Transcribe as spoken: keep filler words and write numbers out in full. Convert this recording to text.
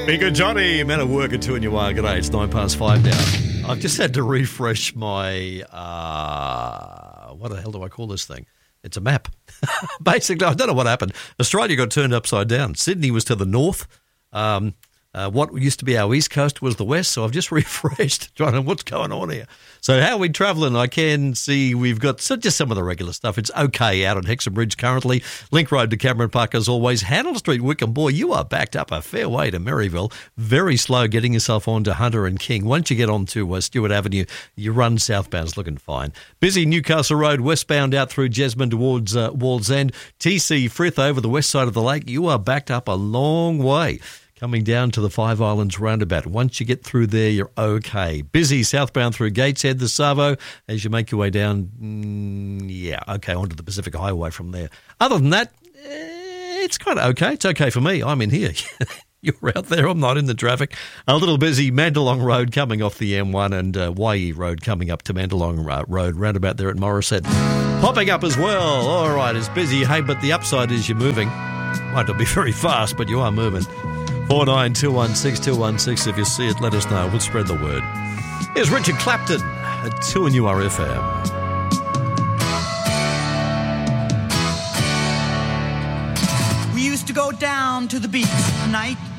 Be good, Johnny. Man at work at two and you are. G'day, it's nine past five now. I've just had to refresh my, uh, what the hell do I call this thing? It's a map. Basically, I don't know what happened. Australia got turned upside down. Sydney was to the north. Um, uh, what used to be our east coast was the west, so I've just refreshed, trying to know what's going on here. So how are we travelling? I can see we've got so just some of the regular stuff. It's okay out on Hexham Bridge currently. Link Road to Cameron Park as always. Handel Street, Wickham. Boy, you are backed up a fair way to Maryville. Very slow getting yourself onto Hunter and King. Once you get onto uh, Stewart Avenue, you run southbound. It's looking fine. Busy Newcastle Road, westbound out through Jesmond towards uh, Wall's End. T C Frith over the west side of the lake. You are backed up a long way. Coming down to the Five Islands roundabout. Once you get through there, you're okay. Busy southbound through Gateshead, the Savo, as you make your way down, mm, yeah, okay, onto the Pacific Highway from there. Other than that, eh, it's kind of okay. It's okay for me. I'm in here. You're out there. I'm not in the traffic. A little busy. Mandalong Road coming off the M one and uh, Waihee Road coming up to Mandalong uh, Road, roundabout there at Morisset. Popping up as well. All right, it's busy. Hey, but the upside is you're moving. Might not be very fast, but you are moving. four nine two one six two one six. If you see it, let us know. We'll spread the word. Here's Richard Clapton at two and you are F M. We used to go down to the beach at night.